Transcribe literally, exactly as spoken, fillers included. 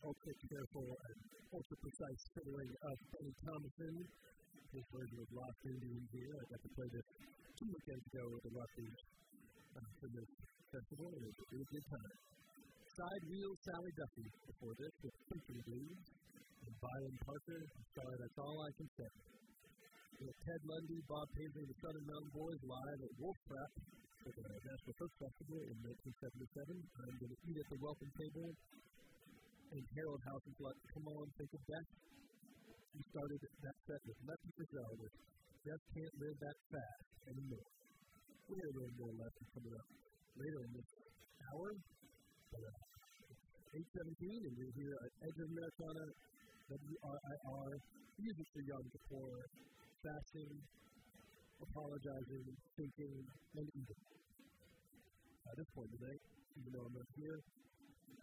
ultra careful and ultra precise fiddling of Benny Thomason. His version of Lost Indians here. I got to play this two weekends ago with the Rutgers uh, for this festival, and it was a really good time. Side Wheel Sally Duffy before this with Symphony Blues. And Byron Parker, sorry, that's all I can say. With Ted Lundy, Bob Paisley, and the Southern Mountain Boys live at Wolf Trap for the National Folk Festival in nineteen seventy-seven. I'm going to eat at the welcome table. And Harold House is like, come on, take a bet. We started that set with Lefty Frizzell with Just Can't Live That Fast Anymore. We have a little more lessons coming up later in this hour. But, uh, eight seventeen, and we're here at Edge of Americana, W R I R, music for young to poor, fasting, apologizing, thinking, and eating. At this point today, even though I'm not here,